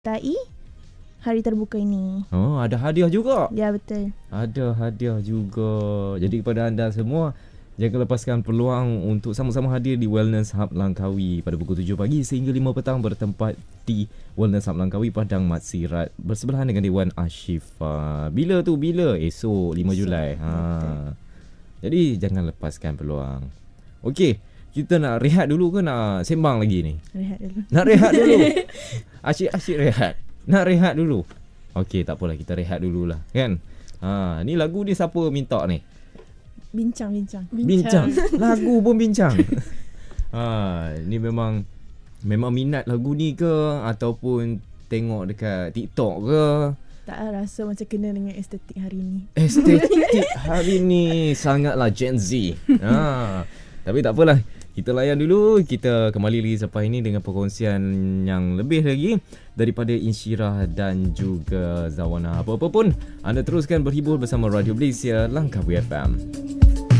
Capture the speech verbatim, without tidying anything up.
Tai hari terbuka ini. Oh, ada hadiah juga. Ya, betul. Ada hadiah juga. Jadi kepada anda semua, jangan lepaskan peluang untuk sama-sama hadir di Wellness Hub Langkawi pada pukul tujuh pagi sehingga lima petang, bertempat di Wellness Hub Langkawi, Padang Mat Sirat, bersebelahan dengan Dewan Ashifa. Bila tu? Bila? Esok lima Julai. Ha. Jadi jangan lepaskan peluang. Okey, kita nak rehat dulu ke nak sembang lagi ni? Rehat dulu. Nak rehat dulu. Asyik-asyik rehat. Nak rehat dulu. Okey, tak apalah, kita rehat dululah, kan? Ha, ni lagu ni siapa minta ni? Bincang-bincang. Bincang. Lagu pun bincang. Ha, ni memang memang minat lagu ni ke ataupun tengok dekat TikTok ke? Tak rasa macam kena dengan estetik hari ni. Estetik hari ni sangatlah Gen Z. Ha, tapi tak apalah. Kita layan dulu. Kita kembali lagi selepas ini dengan perkongsian yang lebih lagi daripada Insyirah dan juga Zawana. Apa-apa pun, anda teruskan berhibur bersama Radio Malaysia Langkawi F M.